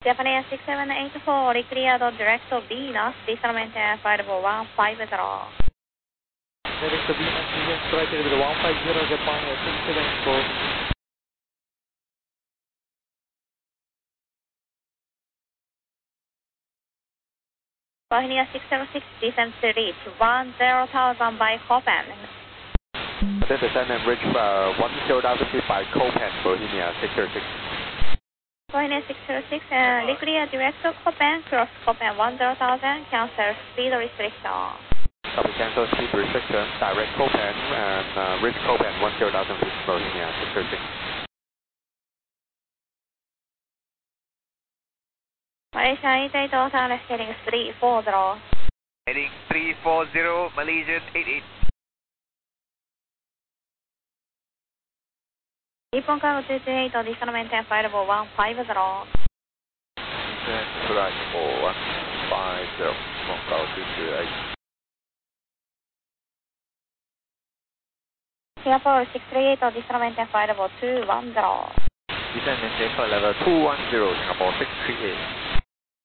Japan 6784, recleared direct to Venus, descent 5150. Direct to Venus, Indian strike with 150, Japan 6784. Bohemia 606, descent to reach 10,000 by Copen. Descend and reach 10,000 feet by Copen, Bohemia 606. Bohemia 606, recleared direct to Copen, cross Copen 10,000, cancel speed restriction. Copy, cancel speed restriction, direct Copen and reach Copen 10,000 feet, Bohemia 606. Malaysia 88, total heading 340. Heading 340, Malaysian 88. Nippon Cargo 228, descent 5150. Descend flight for 150, Nippon Cargo 228. Singapore 638, descent 5210. Descend maintain flight level 210, Singapore 638.